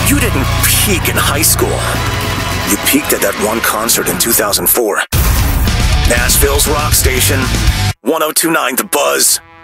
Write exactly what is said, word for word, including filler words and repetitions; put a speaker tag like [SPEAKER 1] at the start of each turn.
[SPEAKER 1] You didn't peak in high school. You peaked at that one concert in two thousand four. Nashville's rock station, one oh two point nine The Buzz.